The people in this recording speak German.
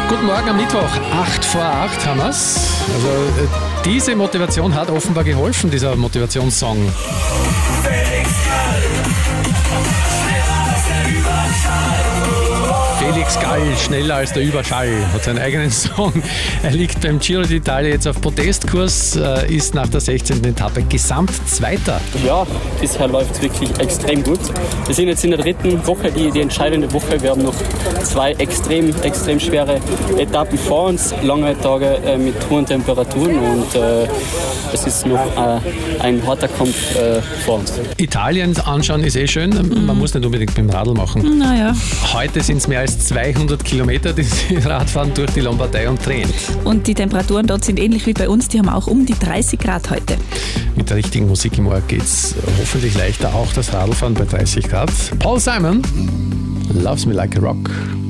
Guten Morgen am Mittwoch, 8 vor 8 haben wir's. Also diese Motivation hat offenbar geholfen, dieser Motivationssong. Felix Gall, schneller als der Überschall, hat seinen eigenen Song. Er liegt beim Giro d'Italia jetzt auf Podestkurs, ist nach der 16. Etappe Gesamtzweiter. Ja, bisher läuft es wirklich extrem gut. Wir sind jetzt in der dritten Woche, die entscheidende Woche. Wir haben noch 2 extrem schwere Etappen vor uns, lange Tage mit hohen Temperaturen und es ist noch ein harter Kampf vor uns. Italien anschauen ist eh schön, man muss nicht unbedingt mit dem Radl machen. Naja. Heute sind es mehr als 200 Kilometer, die sie Radfahren durch die Lombardei und Trient. Und die Temperaturen dort sind ähnlich wie bei uns, die haben auch um die 30 Grad heute. Mit der richtigen Musik im Ohr geht's hoffentlich leichter, auch das Radlfahren bei 30 Grad. Paul Simon, Loves Me Like a Rock.